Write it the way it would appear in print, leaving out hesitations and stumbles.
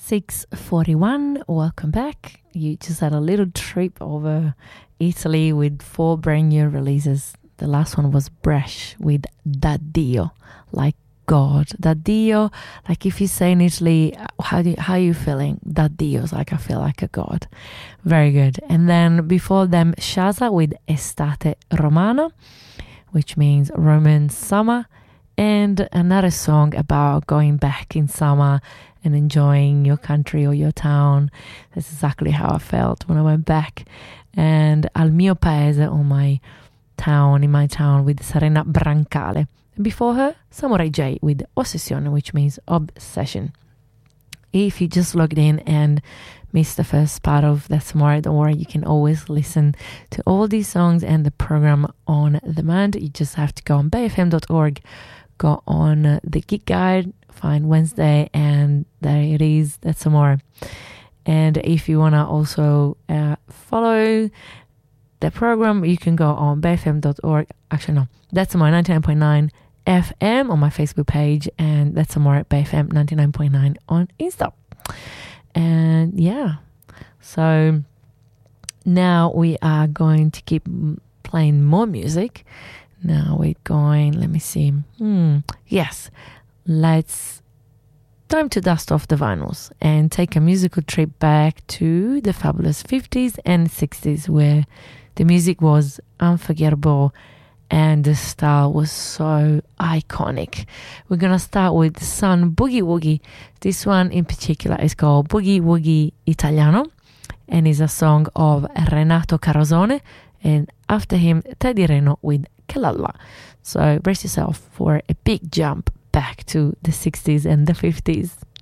6:41. Welcome back. You just had a little trip over Italy with 4 brand new releases. The last one was Bresh with Da Dio, like God. Da Dio, like if you say in Italy, how are you feeling? Da Dio is like I feel like a God. Very good. And then before them, Shaza with Estate Romana, which means Roman summer, and another song about going back in summer and enjoying your country or your town. That's exactly how I felt when I went back. And Al mio paese, or my town, in my town, with Serena Brancale. And before her, Samurai J with Ossessione, which means obsession. If you just logged in and missed the first part of That's More, don't worry, you can always listen to all these songs and the program on demand. You just have to go on bayfm.org, go on the Gig Guide, find Wednesday, and there it is. That's some more. And if you want to also follow the program, you can go on bayfm.org. Actually, no, that's some more 99.9 FM on my Facebook page, and that's some more at BayFM 99.9 on Insta. And yeah, so now we are going to keep playing more music. Now we're going, let me see. Yes, time to dust off the vinyls and take a musical trip back to the fabulous 50s and 60s, where the music was unforgettable and the style was so iconic. We're going to start with Sun Boogie Woogie. This one in particular is called Boogie Woogie Italiano and is a song of Renato Carosone, and after him, Teddy Reno with Che Lalla. So brace yourself for a big jump back to the 60s and the 50s.